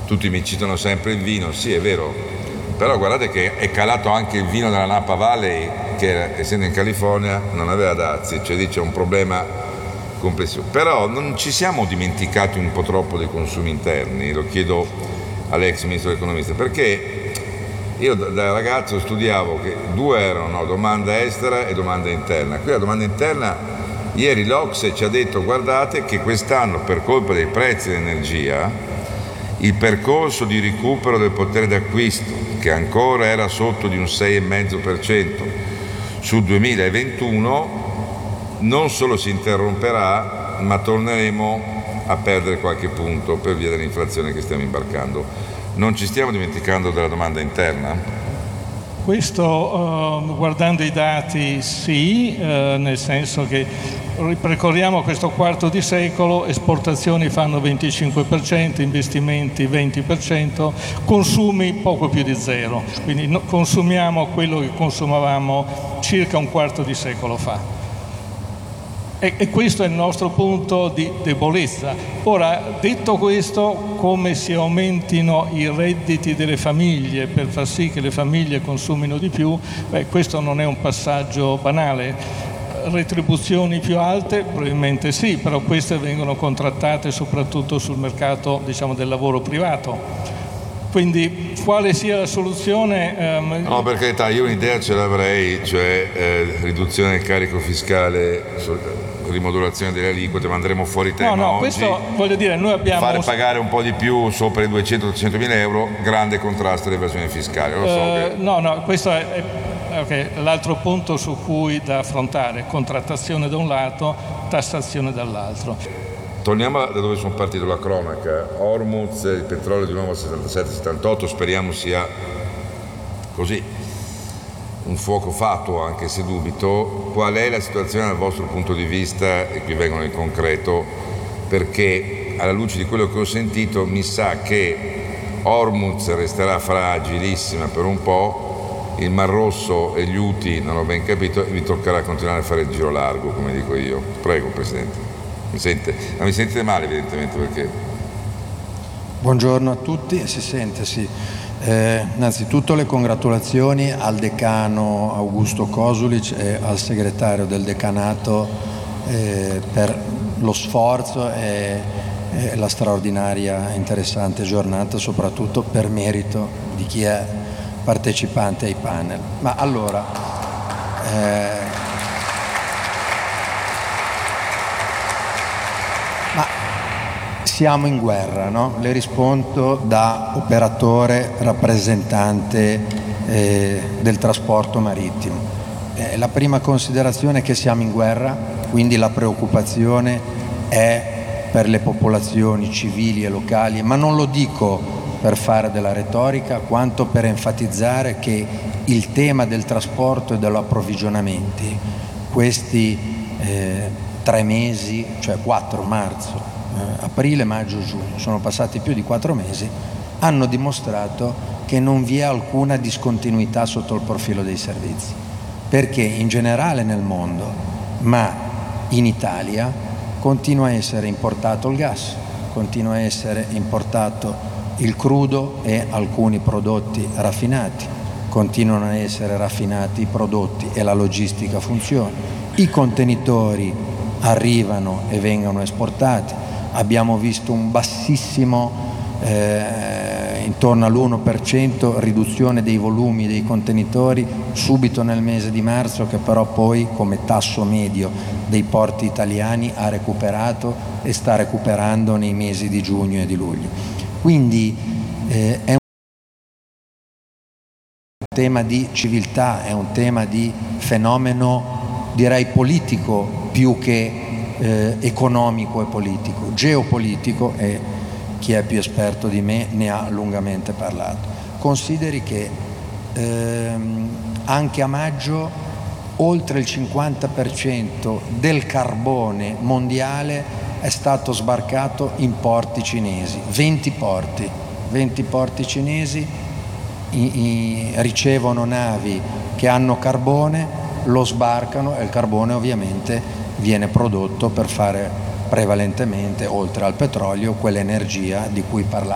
Tutti mi citano sempre il vino, sì è vero, però guardate che è calato anche il vino della Napa Valley, che essendo in California non aveva dazi, cioè lì c'è un problema complessivo. Però non ci siamo dimenticati un po' troppo dei consumi interni, lo chiedo all'ex ministro dell'economia, perché io da ragazzo studiavo che due erano domanda estera e domanda interna. Qui la domanda interna, ieri l'Ocse ci ha detto guardate che quest'anno per colpa dei prezzi dell'energia il percorso di recupero del potere d'acquisto, che ancora era sotto di un 6,5% sul 2021, non solo si interromperà, ma torneremo a perdere qualche punto per via dell'inflazione che stiamo imbarcando. Non ci stiamo dimenticando della domanda interna? Questo, guardando i dati, sì, nel senso che ripercorriamo questo quarto di secolo, esportazioni fanno 25%, investimenti 20%, consumi poco più di zero, quindi consumiamo quello che consumavamo circa un quarto di secolo fa. E questo è il nostro punto di debolezza. Ora, detto questo, come si aumentino i redditi delle famiglie per far sì che le famiglie consumino di più, questo non è un passaggio banale. Retribuzioni più alte? Probabilmente sì, però queste vengono contrattate soprattutto sul mercato, diciamo, del lavoro privato. Quindi quale sia la soluzione? No, per carità, io un'idea ce l'avrei, cioè riduzione del carico fiscale, rimodulazione delle aliquote, ma andremo fuori tema no, oggi. Questo voglio dire, noi abbiamo... Fare pagare un po' di più sopra i 200-300 mila euro, grande contrasto all'evasione fiscale. Lo so che... No, questo è okay, l'altro punto su cui da affrontare, contrattazione da un lato, tassazione dall'altro. Torniamo da dove sono partito, la cronaca. Hormuz, il petrolio di nuovo a 77-78, speriamo sia così, un fuoco fatto, anche se dubito. Qual è la situazione dal vostro punto di vista, e qui vengo nel concreto, perché alla luce di quello che ho sentito mi sa che Hormuz resterà fragilissima per un po', il Mar Rosso e gli Houthi, non ho ben capito, vi toccherà continuare a fare il giro largo, come dico io. Prego, Presidente. Mi sente? Ma mi sentite male evidentemente perché... Buongiorno a tutti, si sente, sì. Innanzitutto le congratulazioni al decano Augusto Kosulic e al segretario del decanato per lo sforzo e la straordinaria interessante giornata, soprattutto per merito di chi è partecipante ai panel. Ma allora... siamo in guerra, no? Le rispondo da operatore rappresentante del trasporto marittimo. La prima considerazione è che siamo in guerra, quindi la preoccupazione è per le popolazioni civili e locali, ma non lo dico per fare della retorica, quanto per enfatizzare che il tema del trasporto e dell'approvvigionamento, questi 3 mesi, cioè 4 marzo, aprile, maggio, giugno, sono passati più di 4 mesi, hanno dimostrato che non vi è alcuna discontinuità sotto il profilo dei servizi, perché in generale nel mondo, ma in Italia, continua a essere importato il gas, continua a essere importato il crudo e alcuni prodotti raffinati, continuano a essere raffinati i prodotti e la logistica funziona, i contenitori arrivano e vengono esportati. Abbiamo visto un bassissimo, intorno all'1% riduzione dei volumi dei contenitori subito nel mese di marzo, che però poi come tasso medio dei porti italiani ha recuperato e sta recuperando nei mesi di giugno e di luglio. Quindi è un tema di civiltà, è un tema di fenomeno, direi, politico più che economico e politico, geopolitico, e chi è più esperto di me ne ha lungamente parlato. Consideri che anche a maggio oltre il 50% del carbone mondiale è stato sbarcato in porti cinesi, 20 porti cinesi ricevono navi che hanno carbone, lo sbarcano e il carbone ovviamente viene prodotto per fare prevalentemente, oltre al petrolio, quell'energia di cui parlavo.